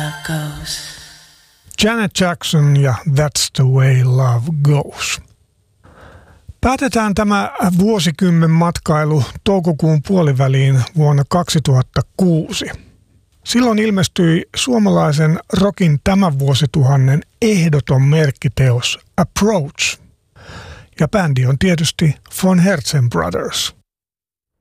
Janet Jackson ja That's the way love goes. Päätetään tämä vuosikymmen matkailu toukokuun puoliväliin vuonna 2006. Silloin ilmestyi suomalaisen rockin tämän vuosituhannen ehdoton merkkiteos Approach. Ja bändi on tietysti Von Herzen Brothers.